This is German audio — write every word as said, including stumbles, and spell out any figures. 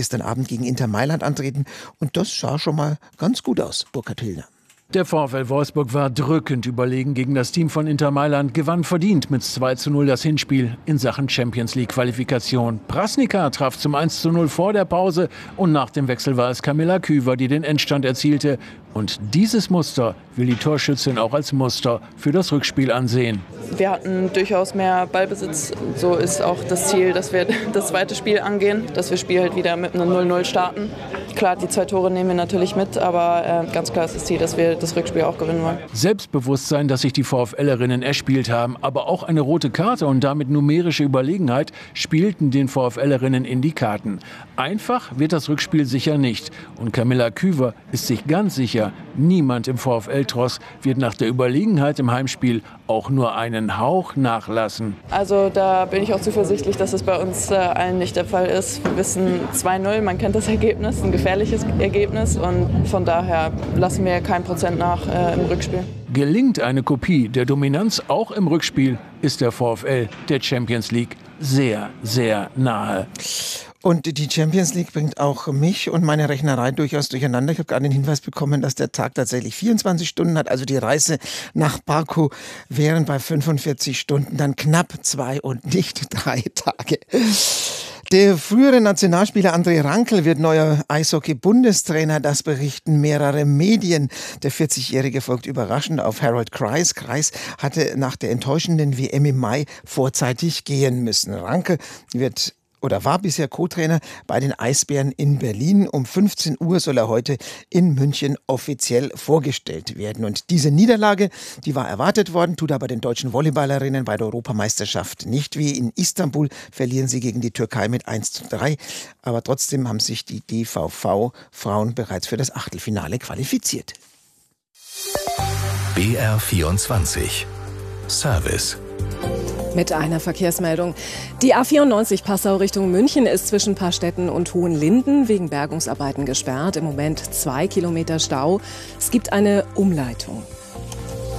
gestern Abend gegen Inter Mailand antreten. Und das sah schon mal ganz gut aus, Burkhard Hillner. Der VfL Wolfsburg war drückend überlegen gegen das Team von Inter Mailand, gewann verdient mit zwei zu null das Hinspiel in Sachen Champions-League-Qualifikation. Prasnica traf zum eins zu null vor der Pause und nach dem Wechsel war es Kamila Küver, die den Endstand erzielte. Und dieses Muster will die Torschützin auch als Muster für das Rückspiel ansehen. Wir hatten durchaus mehr Ballbesitz. So ist auch das Ziel, dass wir das zweite Spiel angehen, dass wir das Spiel halt wieder mit einem null null starten. Klar, die zwei Tore nehmen wir natürlich mit, aber äh, ganz klar ist das Ziel, dass wir das Rückspiel auch gewinnen wollen. Selbstbewusstsein, das sich die VfLerinnen erspielt haben, aber auch eine rote Karte und damit numerische Überlegenheit spielten den VfLerinnen in die Karten. Einfach wird das Rückspiel sicher nicht. Und Kamila Küver ist sich ganz sicher, niemand im VfL-Tross wird nach der Überlegenheit im Heimspiel auch nur einen Hauch nachlassen. Also da bin ich auch zuversichtlich, dass es bei uns äh, allen nicht der Fall ist. Wir wissen zwei null, man kennt das Ergebnis, ein gefährliches Ergebnis und von daher lassen wir kein Prozent nach äh, im Rückspiel. Gelingt eine Kopie der Dominanz auch im Rückspiel, ist der VfL der Champions League sehr, sehr nahe. Und die Champions League bringt auch mich und meine Rechnerei durchaus durcheinander. Ich habe gerade den Hinweis bekommen, dass der Tag tatsächlich vierundzwanzig Stunden hat. Also die Reise nach Baku wären bei fünfundvierzig Stunden dann knapp zwei und nicht drei Tage. Der frühere Nationalspieler André Rankel wird neuer Eishockey-Bundestrainer. Das berichten mehrere Medien. Der vierzigjährige folgt überraschend auf Harold Kreis. Kreis hatte nach der enttäuschenden W M im Mai vorzeitig gehen müssen. Rankel wird oder war bisher Co-Trainer bei den Eisbären in Berlin. Um fünfzehn Uhr soll er heute in München offiziell vorgestellt werden. Und diese Niederlage, die war erwartet worden, tut aber den deutschen Volleyballerinnen bei der Europameisterschaft nicht weh. In Istanbul verlieren sie gegen die Türkei mit eins zu drei. Aber trotzdem haben sich die D V V-Frauen bereits für das Achtelfinale qualifiziert. B R vierundzwanzig Service. Mit einer Verkehrsmeldung. Die A vierundneunzig Passau Richtung München ist zwischen Paarstetten und Hohenlinden wegen Bergungsarbeiten gesperrt. Im Moment zwei Kilometer Stau. Es gibt eine Umleitung.